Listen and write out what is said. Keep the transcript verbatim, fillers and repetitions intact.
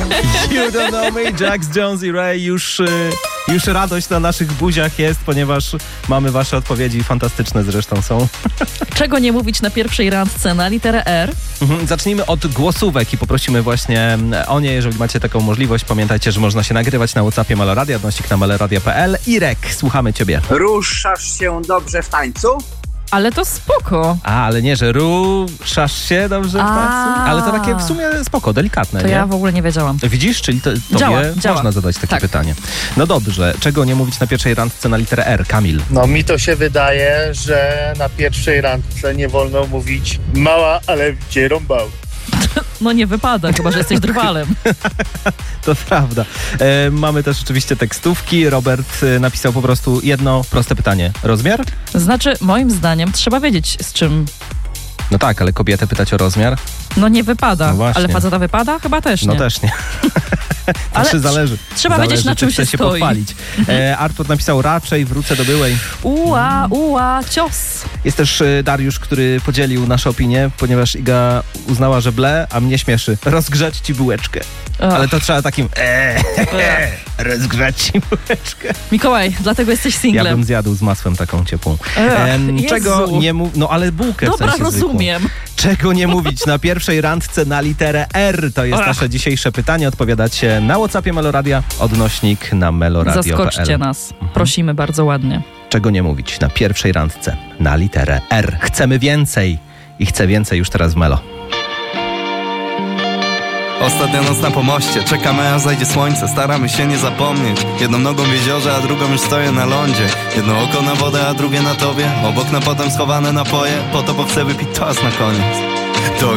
You don't know me, Jax Jones i Ray. Już, y, już radość na naszych buziach jest, ponieważ mamy wasze odpowiedzi, fantastyczne zresztą są. Czego nie mówić na pierwszej randce na literę R? Mhm, zacznijmy od głosówek i poprosimy właśnie o nie, jeżeli macie taką możliwość. Pamiętajcie, że można się nagrywać na WhatsAppie Meloradia, odnośnik na meloradia kropka p l. Irek, słuchamy ciebie. Ruszasz się dobrze w tańcu? Ale to spoko. A, ale nie, że ruszasz się dobrze w A. tańcu? Ale to takie w sumie spoko, delikatne, To nie? ja w ogóle nie wiedziałam. Widzisz, czyli to, tobie Działa, działa. można zadać takie Tak. pytanie. No dobrze, czego nie mówić na pierwszej randce na literę R? Kamil. No mi to się wydaje, że na pierwszej randce nie wolno mówić mała, ale gdzie rąbał. No nie wypada, chyba że jesteś drwalem. To prawda. E, mamy też oczywiście tekstówki. Robert e, napisał po prostu jedno proste pytanie. Rozmiar? Znaczy, moim zdaniem trzeba wiedzieć z czym. No tak, ale kobietę pytać o rozmiar? No nie wypada. No właśnie. Ale faceta wypada? Chyba też nie. No też nie. Ale Znaczy zależy. trzeba zależy, wiedzieć, na czy czym chce się się stoi. pochwalić. E, Artur napisał raczej wrócę do byłej. Uła, uła, cios. Jest też e, Dariusz, który podzielił nasze opinie, ponieważ Iga uznała, że ble, a mnie śmieszy. Rozgrzać ci bułeczkę. Ach. Ale to trzeba takim eee, rozgrzać ci bułeczkę. Mikołaj, dlatego jesteś Ja singlem. bym zjadł z masłem taką ciepłą. Ech, Em, Jezu. czego nie mów... No ale bułkę w Dobra, sensie zwykłą. rozumiem. Czego nie mówić na pierwszej randce na literę R? To jest Ach. nasze dzisiejsze pytanie. Odpowiadacie na WhatsAppie Meloradia, odnośnik na meloradio kropka p l. Zaskoczcie nas. Prosimy bardzo ładnie. Czego nie mówić na pierwszej randce na literę R? Chcemy więcej i chcę więcej już teraz w Melo. Ostatnia noc na pomoście, czekamy aż zajdzie słońce. Staramy się nie zapomnieć. Jedną nogą w jeziorze, a drugą już stoję na lądzie. Jedno oko na wodę, a drugie na tobie. Obok na potem schowane napoje. Po to, bo chcę wypić toast na koniec. To